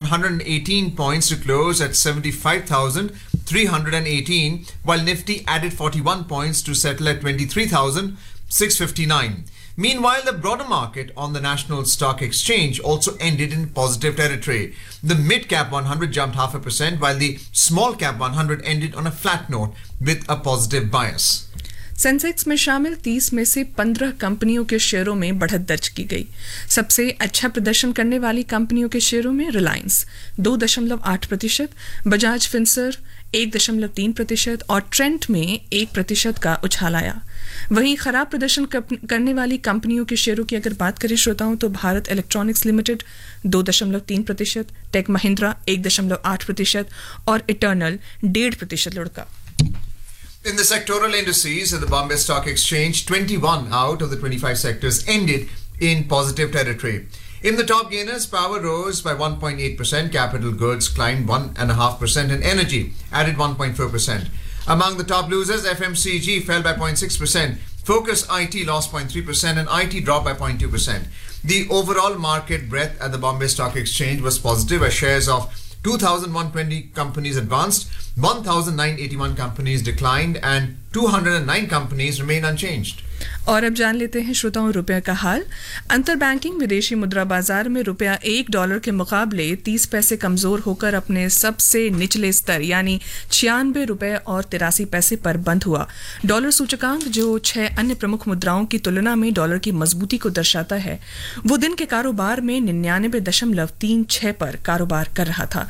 118 points to close at 75,318, while Nifty added 41 points to settle at 23,659. Meanwhile, the broader market on the National Stock Exchange also ended in positive territory. The mid-cap 100 jumped 0.5%, while the small-cap 100 ended on a flat note with a positive bias. Sensex में शामिल 30 में से 15 कंपनियों के शेयरों में बढ़त दर्ज की गई। सबसे अच्छा प्रदर्शन करने वाली कंपनियों के शेयरों में रिलायंस 2.8%, बजाज फिनसर्व 1.3% और ट्रेंट में 1% का उछाल आया। वहीं खराब प्रदर्शन करने वाली कंपनियों के शेयरों की अगर बात करें श्रोताओं तो Bharat electronics limited 2.3%, take Mahindra 1.8% और eternal 1.5% लुढ़का। In the sectoral indices at the Bombay Stock Exchange, 21 out of the 25 sectors ended in positive territory. In the top gainers, power rose by 1.8%, capital goods climbed 1.5%, and energy added 1.4%. Among the top losers, FMCG fell by 0.6%, Focus IT lost 0.3%, and IT dropped by 0.2%. The overall market breadth at the Bombay Stock Exchange was positive as shares of 2,120 companies advanced, 1,981 companies declined, and 209 companies remain unchanged. और अब जान लेते हैं श्रोताओं रुपये का हाल। अंतर banking विदेशी मुद्रा बाजार में रुपया $1 के मुकाबले 30 पैसे कमजोर होकर अपने सबसे निचले स्तर यानी 96 रुपये और 83 पैसे पर बंद हुआ। डॉलर सूचकांक जो 6 अन्य प्रमुख मुद्राओं की तुलना में डॉलर की मजबूती को दर्शाता है, वो दिन के कारोबार में 99.36 पर कारोबार कर रहा था।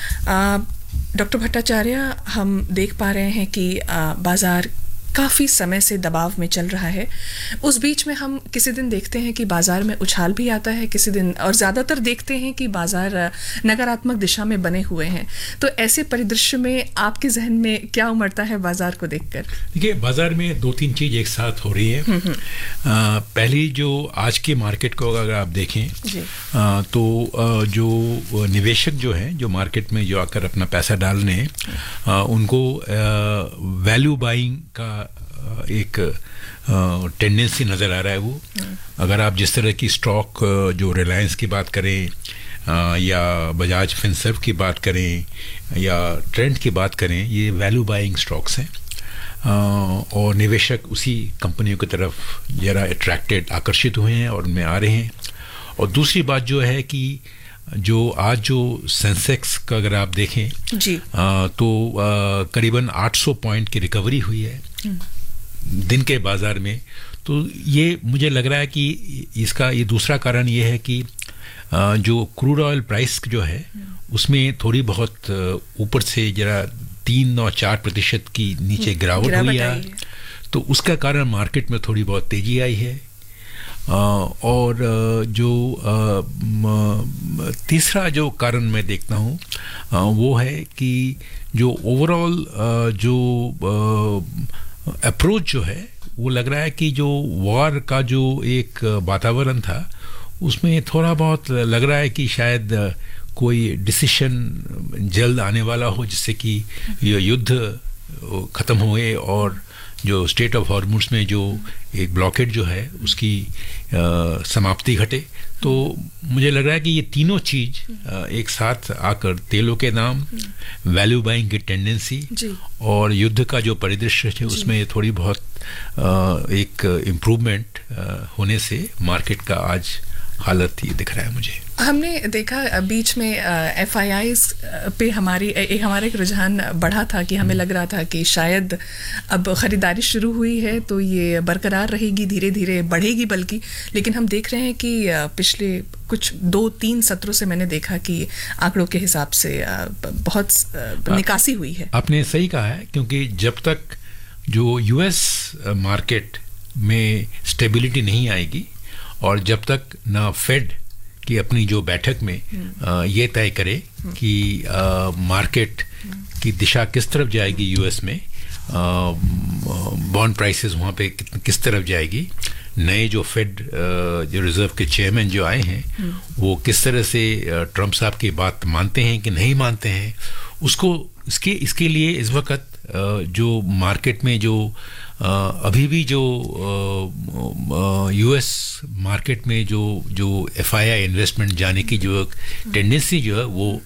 डॉक्टर भट्टाचार्य, हम देख पा रहे हैं कि बाजार काफ़ी समय से दबाव में चल रहा है। उस बीच में हम किसी दिन देखते हैं कि बाजार में उछाल भी आता है, किसी दिन और ज़्यादातर देखते हैं कि बाजार नकारात्मक दिशा में बने हुए हैं। तो ऐसे परिदृश्य में आपके जहन में क्या उमड़ता है बाजार को देखकर? देखिए, बाजार में 2-3 चीज़ एक साथ हो रही है। पहली जो आज के मार्केट को अगर आप देखें तो जो निवेशक जो हैं, जो मार्केट में जो आकर अपना पैसा डाल रहे हैं, उनको वैल्यू बाइंग का एक टेंडेंसी नज़र आ रहा है। वो अगर आप जिस तरह की स्टॉक जो रिलायंस की बात करें या बजाज फिनसर्व की बात करें या ट्रेंट की बात करें, ये वैल्यू बाइंग स्टॉक्स हैं और निवेशक उसी कंपनियों की तरफ ज़रा अट्रैक्टेड आकर्षित हुए हैं और उनमें आ रहे हैं। और दूसरी बात जो है कि जो आज जो सेंसेक्स का अगर आप देखें जी तो करीबन 800 पॉइंट की रिकवरी हुई है दिन के बाजार में। तो ये मुझे लग रहा है कि इसका ये दूसरा कारण ये है कि जो क्रूड ऑयल प्राइस जो है उसमें थोड़ी बहुत ऊपर से जरा 3 और 4% की नीचे गिरावट हुई है, तो उसका कारण मार्केट में थोड़ी बहुत तेज़ी आई है। और जो तीसरा जो कारण मैं देखता हूँ वो है कि जो ओवरऑल जो अप्रोच जो है वो लग रहा है कि जो वॉर का जो एक वातावरण था उसमें थोड़ा बहुत लग रहा है कि शायद कोई डिसीजन जल्द आने वाला हो जिससे कि ये युद्ध ख़त्म हुए और जो स्टेट ऑफ हॉर्मुज़ में जो एक ब्लॉकेट जो है उसकी समाप्ति घटे। तो मुझे लग रहा है कि ये तीनों चीज़ एक साथ आकर तेलों के दाम, वैल्यू बाइंग की टेंडेंसी और युद्ध का जो परिदृश्य है उसमें थोड़ी बहुत एक इम्प्रूवमेंट होने से मार्केट का आज हालत ये दिख रहा है मुझे। हमने देखा बीच में FIIs पे हमारा एक रुझान बढ़ा था कि हमें लग रहा था कि शायद अब ख़रीदारी शुरू हुई है तो ये बरकरार रहेगी, धीरे धीरे बढ़ेगी बल्कि। लेकिन हम देख रहे हैं कि पिछले कुछ 2-3 सत्रों से मैंने देखा कि आंकड़ों के हिसाब से बहुत निकासी हुई है। आपने सही कहा है, क्योंकि जब तक जो US मार्केट में स्टेबिलिटी नहीं आएगी और जब तक ना फेड की अपनी जो बैठक में ये तय करे कि मार्केट की दिशा किस तरफ जाएगी, यूएस में बॉन्ड प्राइसेस वहाँ पे किस तरफ जाएगी, नए जो फेड जो रिज़र्व के चेयरमैन जो आए हैं वो किस तरह से ट्रम्प साहब की बात मानते हैं कि नहीं मानते हैं, उसको इसके लिए इस वक्त जो मार्केट में जो अभी भी जो यूएस मार्केट में जो FII इन्वेस्टमेंट जाने की जो टेंडेंसी जो है वो